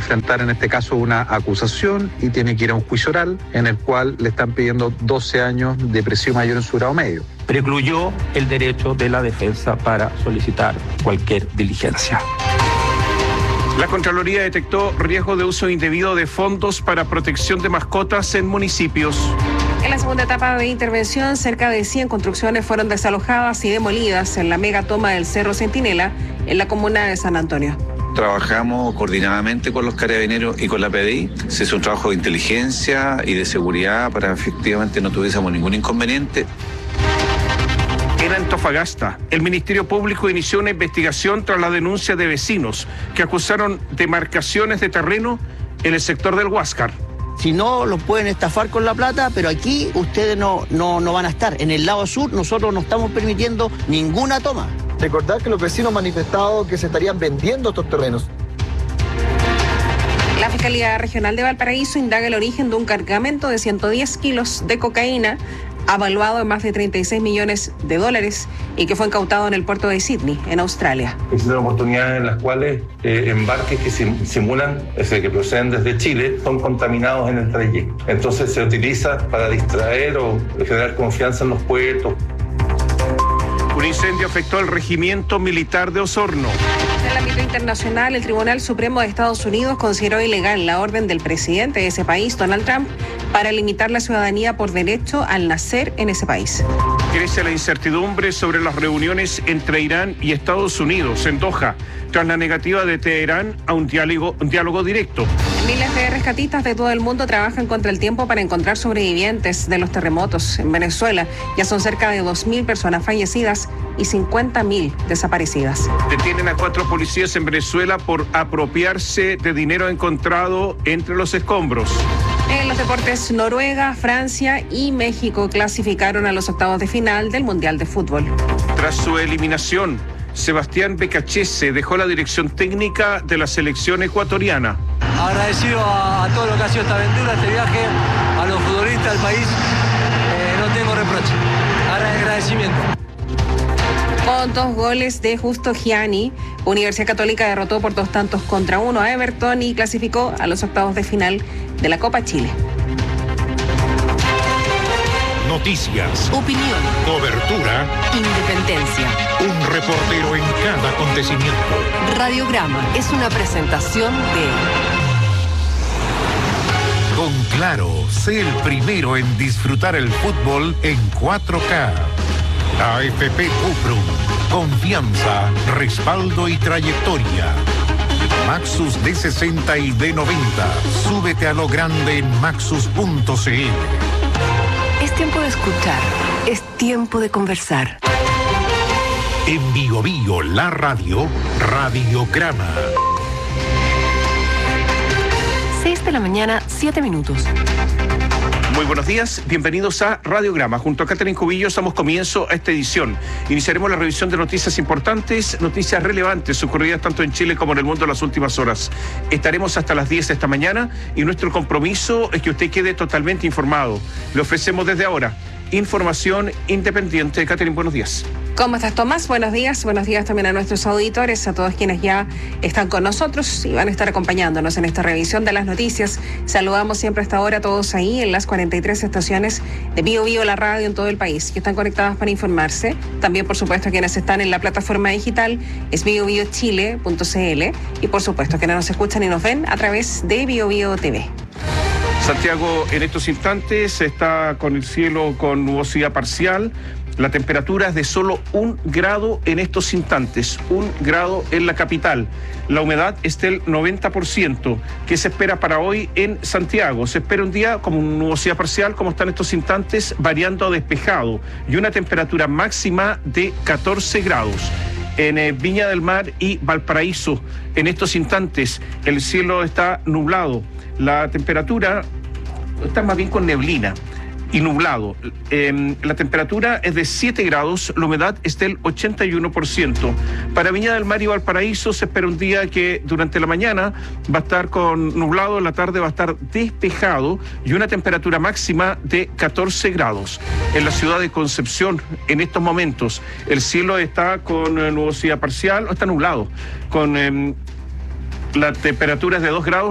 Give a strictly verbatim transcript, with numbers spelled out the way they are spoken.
enfrentar en este caso una acusación y tiene que ir a un juicio oral en el cual le están pidiendo doce años de presidio mayor en su grado medio. Precluyó el derecho de la defensa para solicitar cualquier diligencia. La Contraloría detectó riesgo de uso indebido de fondos para protección de mascotas en municipios. En la segunda etapa de intervención, cerca de cien construcciones fueron desalojadas y demolidas en la mega toma del Cerro Centinela, en la comuna de San Antonio. Trabajamos coordinadamente con los carabineros y con la P D I. Se hizo un trabajo de inteligencia y de seguridad para que efectivamente no tuviésemos ningún inconveniente. En Antofagasta, el Ministerio Público inició una investigación tras la denuncia de vecinos que acusaron demarcaciones de terreno en el sector del Huáscar. Si no, los pueden estafar con la plata, pero aquí ustedes no, no, no van a estar. En el lado sur nosotros no estamos permitiendo ninguna toma. Recordar que los vecinos han manifestado que se estarían vendiendo estos terrenos. La Fiscalía Regional de Valparaíso indaga el origen de un cargamento de ciento diez kilos de cocaína avaluado en más de treinta y seis millones de dólares y que fue incautado en el puerto de Sydney, en Australia. Existen oportunidades en las cuales eh, embarques que sim- simulan, es decir, que proceden desde Chile, son contaminados en el trayecto. Entonces se utiliza para distraer o generar confianza en los puertos. Un incendio afectó al Regimiento Militar de Osorno. En el ámbito internacional, el Tribunal Supremo de Estados Unidos consideró ilegal la orden del presidente de ese país, Donald Trump, para limitar la ciudadanía por derecho al nacer en ese país. Crece la incertidumbre sobre las reuniones entre Irán y Estados Unidos en Doha, tras la negativa de Teherán a un diálogo, un diálogo directo. Miles de rescatistas de todo el mundo trabajan contra el tiempo para encontrar sobrevivientes de los terremotos en Venezuela. Ya son cerca de dos mil personas fallecidas y cincuenta mil desaparecidas. Detienen a cuatro policías en Venezuela por apropiarse de dinero encontrado entre los escombros. En los deportes, Noruega, Francia y México clasificaron a los octavos de final del Mundial de Fútbol. Tras su eliminación, Sebastián Becachese dejó la dirección técnica de la selección ecuatoriana. Agradecido a, a todo lo que ha sido esta aventura, este viaje, a los futbolistas, al país, eh, no tengo reproche. Agradecimiento. Con dos goles de Justo Gianni, Universidad Católica derrotó por dos tantos contra uno a Everton y clasificó a los octavos de final de la Copa Chile. Noticias, opinión, cobertura, independencia. Un reportero en cada acontecimiento. Radiograma es una presentación de... Con Claro, sé el primero en disfrutar el fútbol en cuatro K. A F P Cuprum, confianza, respaldo y trayectoria. Maxus D sesenta y D noventa. Súbete a lo grande en maxus punto c l. Es tiempo de escuchar, es tiempo de conversar. En Bio Bio, la radio, Radiograma. seis de la mañana, siete minutos. Muy buenos días, bienvenidos a Radiograma. Junto a Catherine Cubillo damos comienzo a esta edición. Iniciaremos la revisión de noticias importantes, noticias relevantes ocurridas tanto en Chile como en el mundo en las últimas horas. Estaremos hasta las diez de esta mañana y nuestro compromiso es que usted quede totalmente informado. Le ofrecemos desde ahora información independiente. Catherine, buenos días. ¿Cómo estás, Tomás? Buenos días. Buenos días también a nuestros auditores, a todos quienes ya están con nosotros y van a estar acompañándonos en esta revisión de las noticias. Saludamos siempre a esta hora a todos ahí en las cuarenta y tres estaciones de Bio Bio, la radio en todo el país, que están conectadas para informarse. También, por supuesto, quienes están en la plataforma digital es bio bio chile punto c l y, por supuesto, quienes nos escuchan y nos ven a través de Bio Bio T V. Santiago en estos instantes está con el cielo con nubosidad parcial. La temperatura es de solo un grado en estos instantes, un grado en la capital. La humedad es del noventa por ciento. ¿Qué se espera para hoy en Santiago? Se espera un día con nubosidad parcial, como está en estos instantes, variando a despejado, y una temperatura máxima de catorce grados. En eh, Viña del Mar y Valparaíso, en estos instantes, el cielo está nublado. La temperatura está más bien con neblina y nublado. Eh, la temperatura es de siete grados, la humedad es del ochenta y uno por ciento. Para Viña del Mar y Valparaíso se espera un día que durante la mañana va a estar con nublado, en la tarde va a estar despejado y una temperatura máxima de catorce grados. En la ciudad de Concepción, en estos momentos, el cielo está con eh, nubosidad parcial, o está nublado, con eh, la temperatura es de dos grados.